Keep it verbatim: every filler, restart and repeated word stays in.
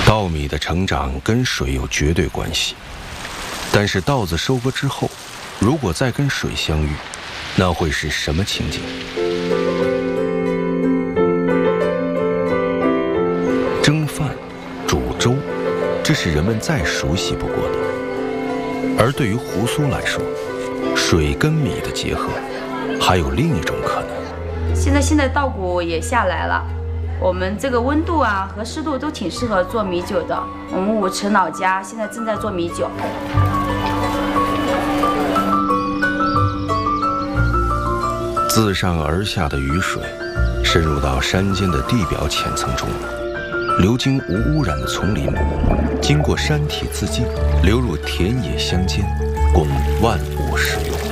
稻米的成长跟水有绝对关系，但是稻子收割之后，如果再跟水相遇，那会是什么情景？蒸饭、煮粥，这是人们再熟悉不过的。而对于胡苏来说，水跟米的结合，还有另一种可能。 现在现在稻谷也下来了，我们这个温度啊和湿度都挺适合做米酒的。我们武池老家现在正在做米酒。 自上而下的雨水，深入到山间的地表浅层中，流经无污染的丛林，经过山体自净，流入田野乡间，供万物使用。